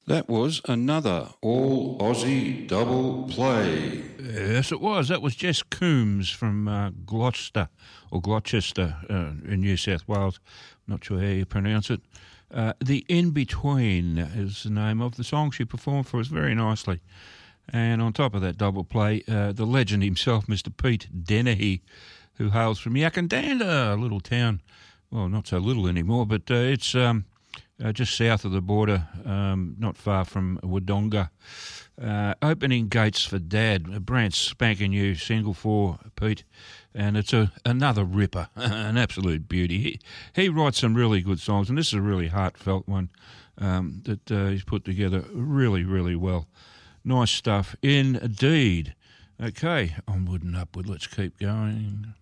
That was another all Aussie double play. Yes, it was. That was Jess Coombs from Gloucester in New South Wales. Not sure how you pronounce it. The In Between is the name of the song. She performed for us very nicely. And on top of that double play, the legend himself, Mr. Pete Dennehy, who hails from Yakandanda, a little town. Well, not so little anymore, but it's just south of the border, not far from Wodonga. Opening Gates for Dad, a brand spanking new single for Pete, and it's another ripper, an absolute beauty. He writes some really good songs, and this is a really heartfelt one that he's put together really, really well. Nice stuff indeed. Okay, onward and upward, let's keep going.